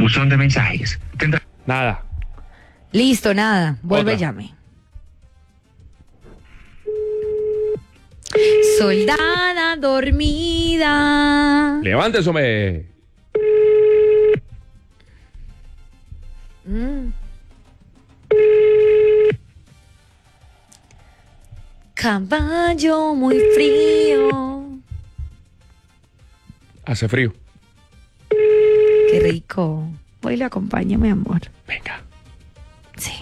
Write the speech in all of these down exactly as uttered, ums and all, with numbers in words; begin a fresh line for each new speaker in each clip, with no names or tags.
Buzón de mensajes. Tendrá...
Nada.
Listo, nada. Vuelve,
Otra.
llame. Soldada dormida.
Levántese, hombre.
Mm. Caballo muy frío.
Hace frío.
Qué rico. Hoy le acompaño, mi amor.
Venga.
Sí.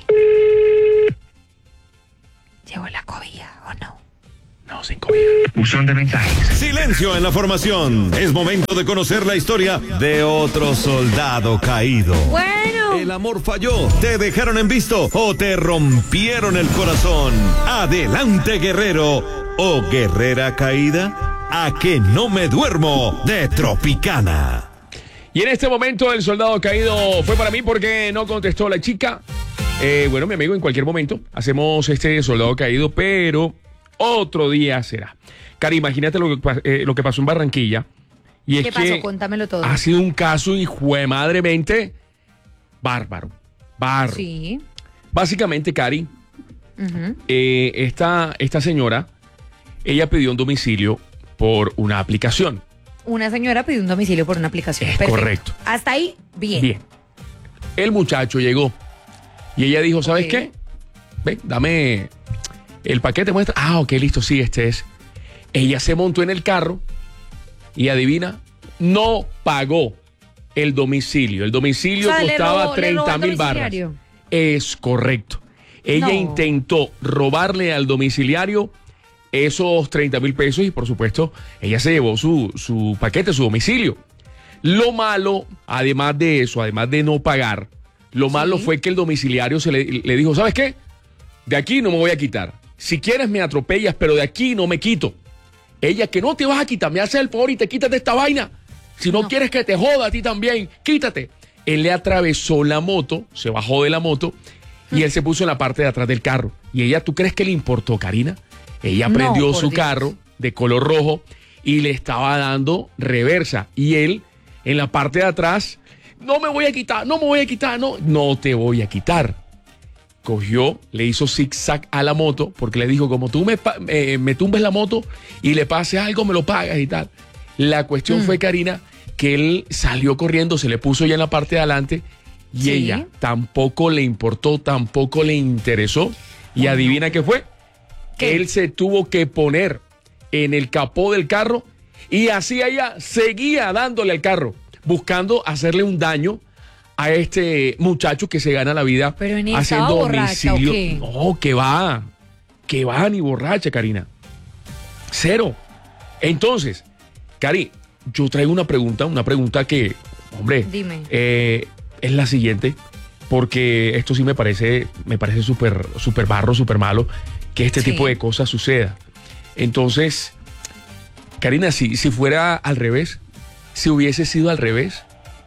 ¿Llegó la cobija o no?
No, sin cobija.
Buzón de mensajes.
Silencio en la formación. Es momento de conocer la historia de otro soldado caído.
Bueno.
El amor falló, te dejaron en visto o te rompieron el corazón. Adelante, guerrero o guerrera caída. A que no me duermo de Tropicana.
Y en este momento el soldado caído fue para mí porque no contestó la chica. Eh, bueno, mi amigo, en cualquier momento hacemos este soldado caído, pero otro día será. Cari, imagínate lo que, eh, lo que pasó en Barranquilla. Y es
¿Qué
que
pasó? Cuéntamelo todo.
ha sido un caso, hijo de madremente, bárbaro. Bárbaro.
Sí.
Básicamente, Cari,
Uh-huh.
eh, esta, esta señora, ella pidió un domicilio por una aplicación.
Una señora pidió un domicilio por una aplicación.
Es
Perfecto.
correcto.
Hasta ahí, bien.
Bien. El muchacho llegó y ella dijo, ¿sabes
Ok.
qué? Ven, dame el paquete, muestra. Ah, ok, listo, sí, este es. Ella se montó en el carro y adivina, no pagó el domicilio. El domicilio
O sea, le
costaba
robó- le robó
treinta
al
mil barras.
domiciliario.
Es correcto. Ella
No.
intentó robarle al domiciliario esos treinta mil pesos y por supuesto ella se llevó su, su paquete, su domicilio. Lo malo, además de eso, además de no pagar, lo
Sí.
malo fue que el domiciliario se le, le dijo, ¿sabes qué? De aquí no me voy a quitar. Si quieres me atropellas, pero de aquí no me quito. Ella, que no te vas a quitar, me haces el favor y te quitas de esta vaina. Si no,
No.
quieres que te joda a ti también, quítate. Él le atravesó la moto, se bajó de la moto y él se puso en la parte de atrás del carro. Y ella, ¿tú crees que le importó, Karina? Ella
No,
prendió
por
su
Dios.
carro de color rojo y le estaba dando reversa. Y él, en la parte de atrás, no me voy a quitar, no me voy a quitar, no, no te voy a quitar. Cogió, le hizo zigzag a la moto, porque le dijo, como tú me, pa- eh, me tumbes la moto y le pase algo, me lo pagas y tal. La cuestión
Mm.
fue, Karina, que él salió corriendo, se le puso ya en la parte de adelante y
Sí.
ella tampoco le importó, tampoco le interesó. Y
Oh,
adivina
no.
qué fue.
¿Qué?
Él se tuvo que poner en el capó del carro y así ella seguía dándole al carro, buscando hacerle un daño a este muchacho que se gana la vida
Pero ni estaba
haciendo
borracha, ¿o
domicilio.
qué?
No, que va, que va ni borracha, Karina. Cero. Entonces, Cari, yo traigo una pregunta, una pregunta que, hombre,
Dime.
eh, es la siguiente, porque esto sí me parece, me parece súper, súper barro, súper malo que este
Sí.
tipo de cosas suceda. Entonces, Karina, si, si fuera al revés, si hubiese sido al revés,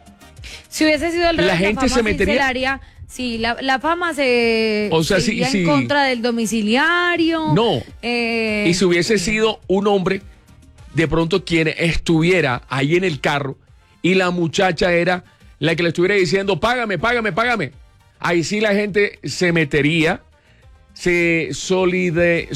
Si hubiese sido el
La
revés,
gente
fama
se
sí
metería-
se la haría- sí, la, la fama se,
O sea,
se
sí,
iría
sí.
en contra del domiciliario.
no.
Eh,
Y si hubiese sido un hombre, de pronto quien estuviera ahí en el carro y la muchacha era la que le estuviera diciendo, págame, págame, págame. Ahí sí la gente se metería, se solide,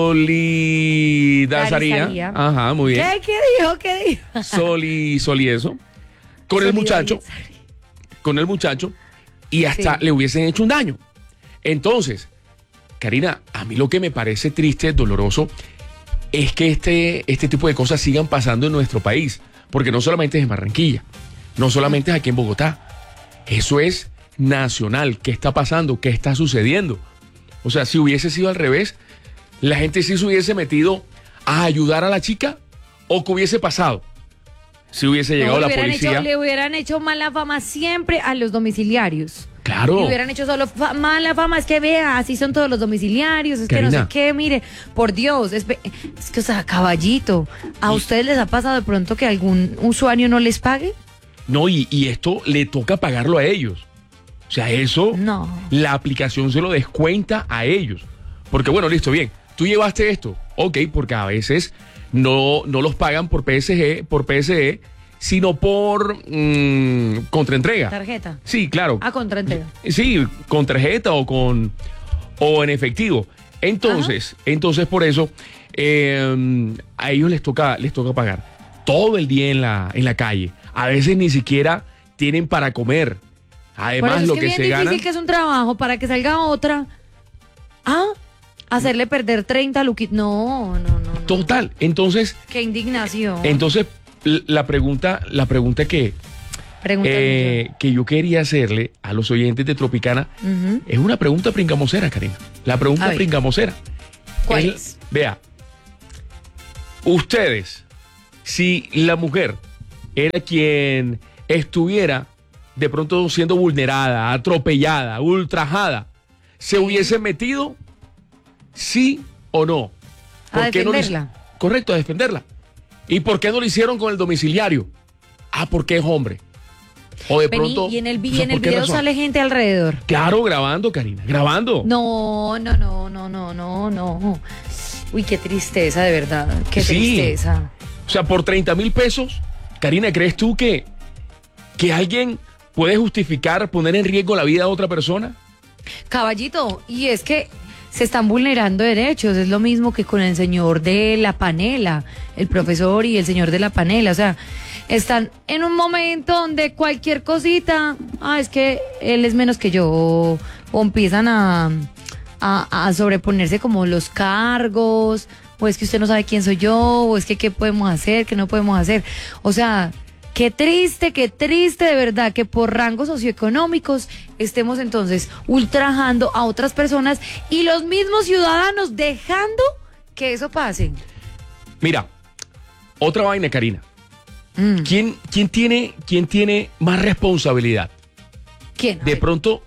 solidarizaría.
Solidarizaría.
Ajá, muy bien.
¿Qué, ¿Qué dijo? ¿Qué dijo?
Soli, soli eso. Con el muchacho, con el muchacho, y hasta
Sí.
le hubiesen hecho un daño. Entonces, Karina, a mí lo que me parece triste, doloroso, es que este, este tipo de cosas sigan pasando en nuestro país. Porque no solamente es en Barranquilla, no solamente es aquí en Bogotá. Eso es nacional. ¿Qué está pasando? ¿Qué está sucediendo? O sea, si hubiese sido al revés, la gente sí se hubiese metido a ayudar a la chica, o que hubiese pasado. Si hubiese llegado
No,
la
le hubieran
policía.
hecho- le hubieran hecho mala fama siempre a los domiciliarios.
Claro.
Le hubieran hecho solo fa- mala fama, es que vea, así son todos los domiciliarios, es que no
Karina.
sé qué, mire, por Dios, es, ve- es que, o sea, caballito, ¿a
Y-
ustedes les ha pasado de pronto que algún usuario no les pague?
No, y, y esto le toca pagarlo a ellos. O sea, eso,
No.
la aplicación se lo descuenta a ellos. Porque bueno, listo, bien. Tú llevaste esto, ok, porque a veces no, no los pagan por P S G, por P S E, sino por mm, contraentrega.
¿Tarjeta?
Sí, claro.
Ah, contraentrega.
Sí, con tarjeta o con o en efectivo. Entonces, Ajá. entonces por eso eh, a ellos les toca les toca pagar todo el día en la en la calle. A veces ni siquiera tienen para comer. Además,
es
lo
que,
que
bien
se
difícil
gana.
que es un trabajo para que salga otra. Ah, hacerle perder treinta luquitos. No, no, no, no.
Total. Entonces,
qué indignación.
entonces la pregunta, la pregunta que eh, que yo quería hacerle a los oyentes de Tropicana uh-huh. es una pregunta pringamosera, Karina. La pregunta pringamosera.
¿Cuál
es?
es?
Vea, ustedes, si la mujer era quien estuviera de pronto siendo vulnerada, atropellada, ultrajada, ¿se hubiese metido? ¿Sí o no?
¿A defenderla?
No le... Correcto, a defenderla. ¿Y por qué no lo hicieron con el domiciliario? Ah, porque es hombre. O de
Vení,
pronto...
y en el,
o sea,
y en el video
razón?
Sale gente alrededor.
Claro, grabando, Karina, grabando.
No, no, no, no, no, no, no. Uy, qué tristeza, de verdad. Qué
sí.
tristeza.
O sea, por treinta mil pesos, Karina, ¿crees tú que, que alguien puede justificar poner en riesgo la vida de otra persona?
Caballito, y es que se están vulnerando derechos. Es lo mismo que con el señor de la panela, el profesor y el señor de la panela. O sea, están en un momento donde cualquier cosita, ah, es que él es menos que yo, o, o empiezan a, a, a sobreponerse como los cargos, o es que usted no sabe quién soy yo, o es que qué podemos hacer, qué no podemos hacer. O sea, qué triste, qué triste de verdad que por rangos socioeconómicos estemos entonces ultrajando a otras personas y los mismos ciudadanos dejando que eso pase.
Mira, otra vaina, Karina. Mm. ¿Quién, quién, tiene, ¿Quién tiene más responsabilidad?
¿Quién?
De pronto,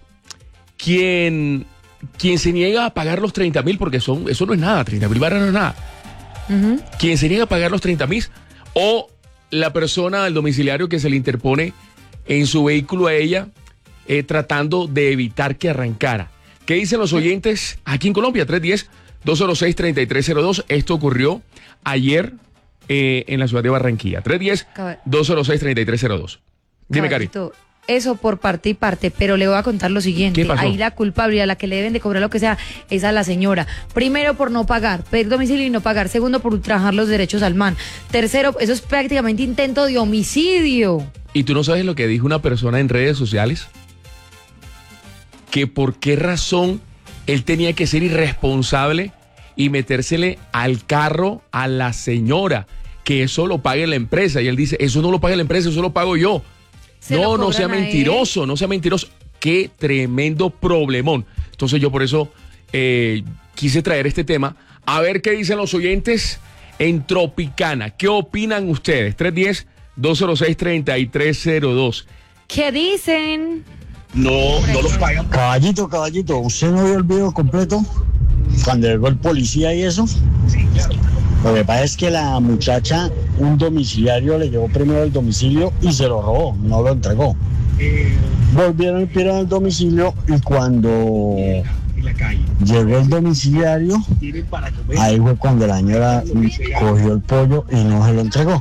¿quién, quién se niega a pagar los treinta mil? Porque son, eso no es nada, treinta mil barras no es nada. Uh-huh. ¿Quién se niega a pagar los treinta mil? O la persona del domiciliario que se le interpone en su vehículo a ella, eh, tratando de evitar que arrancara. ¿Qué dicen los oyentes aquí en Colombia? tres uno cero, dos cero seis, tres tres cero dos. Esto ocurrió ayer eh, en la ciudad de Barranquilla. tres uno cero, dos cero seis, tres tres cero dos. Dime, Cari.
Eso por parte y parte, pero le voy a contar lo siguiente.
¿Qué pasó?
Ahí la culpable, a la que le deben de cobrar lo que sea, es a la señora. Primero, por no pagar, pedir domicilio y no pagar. Segundo, por ultrajar los derechos al man. Tercero, eso es prácticamente intento de homicidio.
¿Y tú no sabes lo que dijo una persona en redes sociales? Que por qué razón él tenía que ser irresponsable y metérsele al carro a la señora, que eso lo pague la empresa. Y él dice, eso no lo paga la empresa, eso lo pago yo. No, no sea mentiroso, no sea mentiroso. Qué tremendo problemón. Entonces yo por eso eh, quise traer este tema. A ver qué dicen los oyentes en Tropicana. ¿Qué opinan ustedes? tres uno cero, dos cero seis, tres tres cero dos.
¿Qué dicen?
No, no los pagan. Caballito, caballito, ¿usted no vio el video completo? Cuando llegó el policía y eso.
Sí, claro.
Lo que pasa es que la muchacha, un domiciliario le llevó primero el domicilio y se lo robó, no lo entregó.
Eh,
Volvieron y pidieron el domicilio y cuando
en la calle.
llegó el domiciliario,
Tienen para comer.
ahí fue cuando la señora cogió el pollo y no se lo entregó.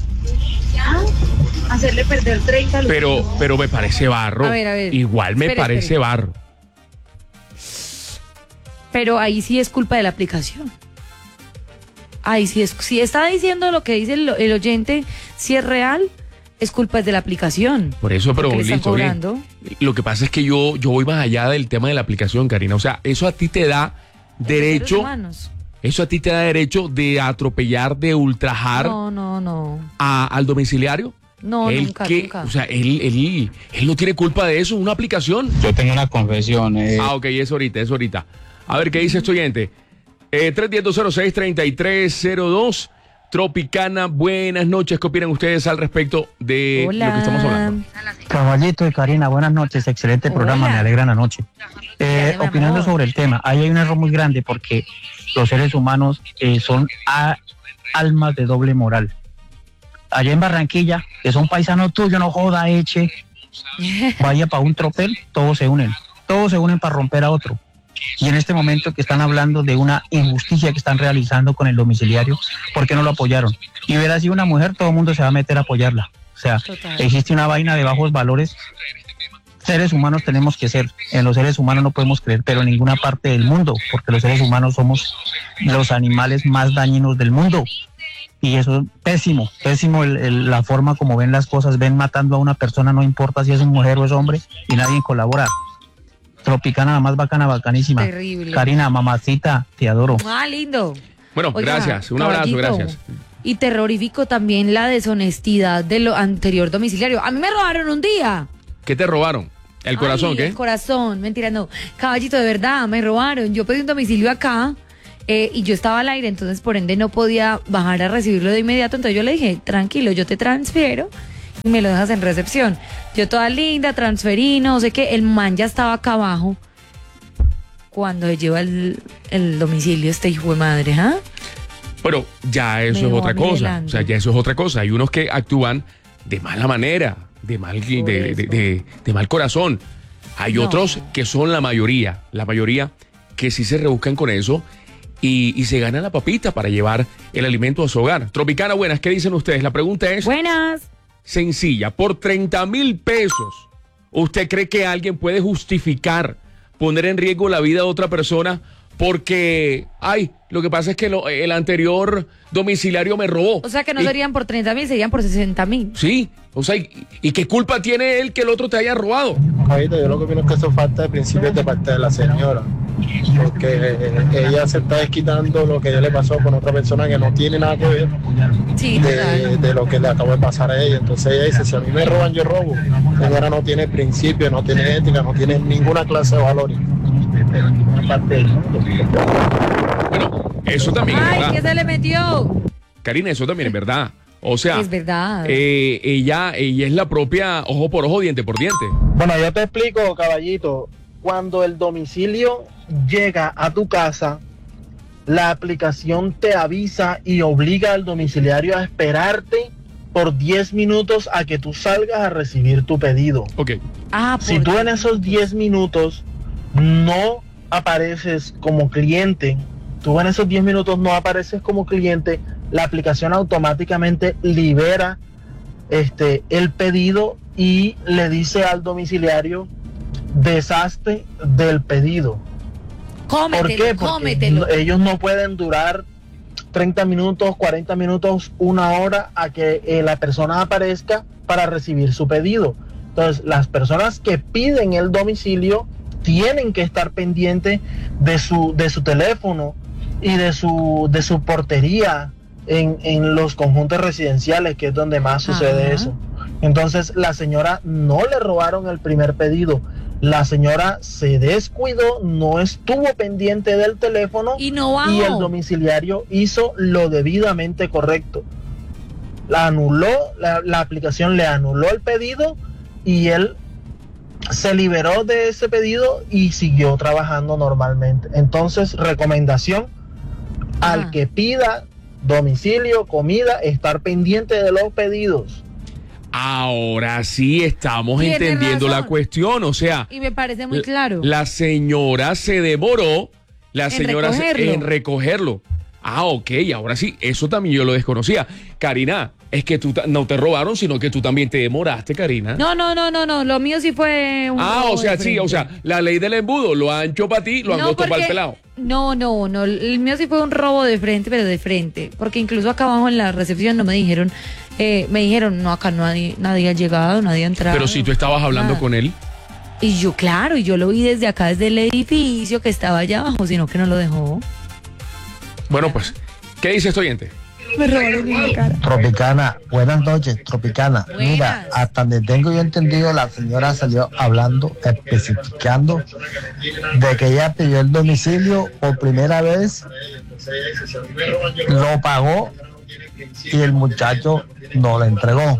Hacerle perder treinta lucas.
Pero, pero me parece barro.
A ver, a ver.
Igual me
Espere,
parece
espere.
barro.
Pero ahí sí es culpa de la aplicación. Ahí sí es, si está diciendo lo que dice el, el oyente, si es real, es culpa de la aplicación.
Por eso, pero
Porque le están
listo, bien.
cobrando.
Lo que pasa es que yo, yo voy más allá del tema de la aplicación, Karina. O sea, eso a ti te da
Los seres
derecho,
humanos.
eso a ti te da derecho de atropellar, de ultrajar
No, no, no.
a- al domiciliario.
No,
Él
nunca,
que,
nunca.
O sea, él, él, él no tiene culpa de eso, una aplicación.
Yo tengo una confesión. Eh.
Ah, ok, es ahorita, es ahorita. A ver, ¿qué dice este oyente? Eh, tres uno cero, dos cero seis, tres tres cero dos. Tropicana, buenas noches. ¿Qué opinan ustedes al respecto de
Hola.
lo que estamos hablando?
Caballito y Karina, buenas noches, excelente programa,
Hola.
me alegra la noche. Eh,
Hola, mi
opinando
amor.
sobre el tema, ahí hay un error muy grande porque los seres humanos eh, son a- almas de doble moral. Allá en Barranquilla, que son paisanos tuyos, no joda, eche, vaya para un tropel, todos se unen, todos se unen para romper a otro. Y en este momento que están hablando de una injusticia que están realizando con el domiciliario, ¿por qué no lo apoyaron? Y hubiera sido una mujer, todo el mundo se va a meter a apoyarla. O sea,
Total.
existe una vaina de bajos valores. Seres humanos tenemos que ser, en los seres humanos no podemos creer, pero en ninguna parte del mundo, porque los seres humanos somos los animales más dañinos del mundo. Y eso es pésimo, pésimo el, el, la forma como ven las cosas, ven matando a una persona, no importa si es mujer o es hombre, y nadie colabora. Tropicana, la más bacana, bacanísima.
Terrible.
Karina, mamacita, te adoro.
Ah, lindo.
Bueno,
Oiga,
gracias. Un abrazo,
caballito,
gracias.
Y terrorífico también la deshonestidad de lo anterior domiciliario. A mí me robaron un día.
¿Qué te robaron? ¿El corazón
Ay,
qué?
El corazón, mentira, no. Caballito, de verdad, me robaron. Yo pedí un domicilio acá eh, y yo estaba al aire, entonces por ende no podía bajar a recibirlo de inmediato. Entonces yo le dije, tranquilo, yo te transfiero y me lo dejas en recepción. Yo toda linda, transferí, no sé qué. El man ya estaba acá abajo cuando lleva el, el domicilio este hijo de madre, ¿ah?
Pero ya eso
Me
es
va
otra cosa.
nivelando.
O sea, ya eso es otra cosa. Hay unos que actúan de mala manera, de mal, de, de, de- de mal corazón. Hay
No.
otros que son la mayoría, la mayoría que sí se rebuscan con eso y, y se ganan la papita para llevar el alimento a su hogar. Tropicana, buenas, ¿qué dicen ustedes? La pregunta es
Buenas.
sencilla. Por treinta mil pesos, ¿usted cree que alguien puede justificar poner en riesgo la vida de otra persona porque, ay, lo que pasa es que lo- el anterior domiciliario me robó?
O sea que no
Y-
serían por treinta mil, serían por sesenta mil.
Sí, o sea, ¿y, y qué culpa tiene él que el otro te haya robado?
Javito, yo lo que opino es que eso falta de principios de parte de la señora, porque ella se está desquitando lo que ya le pasó con otra persona que no tiene nada que ver
Sí,
de,
total.
de lo que le acabó de pasar a ella. Entonces ella dice, si a mí me roban, yo robo. La señora no tiene principios, no tiene ética, no tiene ninguna clase de valores. Pero en ninguna parte del mundo.
Bueno, eso también es
Ay,
verdad.
¿qué se le metió?
Karina, eso también es verdad. O sea,
Es verdad.
eh, ella, ella es la propia ojo por ojo, diente por diente.
Bueno, yo te explico, caballito. Cuando el domicilio llega a tu casa, la aplicación te avisa y obliga al domiciliario a esperarte por diez minutos a que tú salgas a recibir tu pedido.
Ok.
Ah,
Si
por
tú en esos diez minutos no apareces como cliente, tú en esos diez minutos no apareces como cliente, la aplicación automáticamente libera este, el pedido y le dice al domiciliario, deshazte del pedido.
Cómetelo,
¿Por qué? Porque
cómetelo.
no- ellos no pueden durar treinta minutos, cuarenta minutos, una hora a que eh, la persona aparezca para recibir su pedido. Entonces, las personas que piden el domicilio tienen que estar pendientes de su, de su teléfono y de su, de su portería en, en los conjuntos residenciales, que es donde más sucede
Ajá.
eso. Entonces, la señora no le robaron el primer pedido. La señora se descuidó, no estuvo pendiente del teléfono
Y no bajó.
y el domiciliario hizo lo debidamente correcto. La anuló, la, la aplicación le anuló el pedido y él se liberó de ese pedido y siguió trabajando normalmente. Entonces, recomendación al
Ah.
que pida domicilio, comida, estar pendiente de los pedidos.
Ahora sí estamos
Tiene
entendiendo
razón.
la cuestión. O sea,
Y me parece muy claro.
la señora se demoró, la
En
señora se-
recogerlo.
en recogerlo. Ah, ok, ahora sí, eso también yo lo desconocía. Karina, es que tú ta- no te robaron, sino que tú también te demoraste, Karina.
No, no, no, no, no. Lo mío sí fue un
Ah,
robo
o sea,
de
sí,
frente.
o sea, la ley del embudo, lo ancho para ti, lo
No,
angosto para el
porque-
pelado.
No, no, no. El mío sí fue un robo de frente, pero de frente. Porque incluso acá abajo en la recepción no me dijeron, eh, me dijeron, no, acá nadie, nadie ha llegado, nadie ha entrado.
Pero si tú estabas hablando
nada.
con él.
Y yo, claro, y yo lo vi desde acá, desde el edificio que estaba allá abajo, sino que no lo dejó.
Bueno, pues, ¿qué dice este oyente?
Me robaron en la cara.
Tropicana, buenas noches, Tropicana.
Buenas.
Mira, hasta donde tengo yo entendido, la señora salió hablando, especificando de que ella pidió el domicilio por primera vez, lo pagó y el muchacho no le entregó.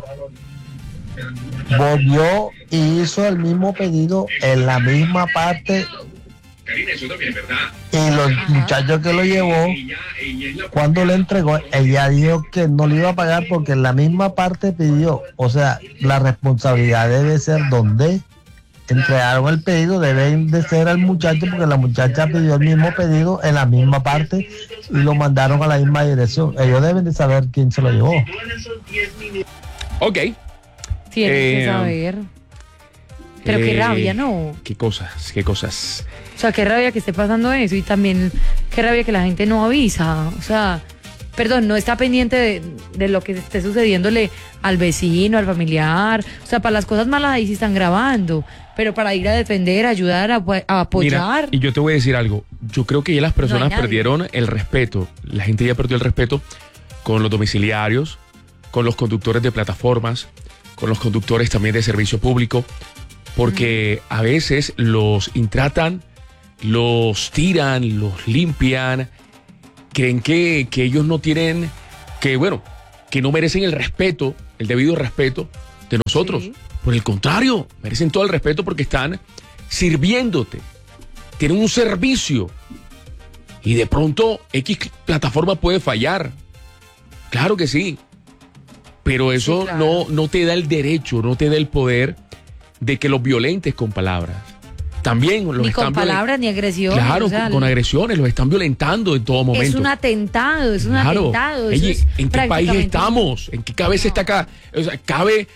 Volvió y hizo el mismo pedido en la misma parte
Karina, eso también es verdad.
y los
Ajá.
muchachos que lo llevó, cuando le entregó, ella dijo que no le iba a pagar porque en la misma parte pidió. O sea, la responsabilidad debe ser donde entregaron el pedido, deben de ser al muchacho porque la muchacha pidió el mismo pedido en la misma parte y lo mandaron a la misma dirección. Ellos deben de saber quién se lo llevó.
Ok,
Tienen
Eh,
que saber. Pero qué
Eh,
rabia, ¿no?
Qué cosas, qué cosas.
O sea, qué rabia que esté pasando eso y también qué rabia que la gente no avisa. O sea, perdón, no está pendiente de, de lo que esté sucediéndole al vecino, al familiar. O sea, para las cosas malas ahí sí están grabando. Pero para ir a defender, ayudar, a, a apoyar.
Mira, y yo te voy a decir algo. Yo creo que ya las personas
nadie.
perdieron el respeto. La gente ya perdió el respeto con los domiciliarios, con los conductores de plataformas, con los conductores también de servicio público, porque a veces los intratan, los tiran, los limpian, creen que, que ellos no tienen, que bueno, que no merecen el respeto, el debido respeto de nosotros.
Sí.
Por el contrario, merecen todo el respeto porque están sirviéndote, tienen un servicio y de pronto X plataforma puede fallar. Claro que sí, pero eso
Sí, claro.
no, no te da el derecho, no te da el poder de que los violentes con palabras. También los
Ni
están
con
violen-
palabras ni agresiones.
Claro,
o sea,
con, con agresiones, los están violentando en todo momento.
es un atentado, es un
Claro.
atentado. eso
Oye,
es
¿en qué país
prácticamente-
estamos? ¿En qué cabeza está acá? O sea, cabe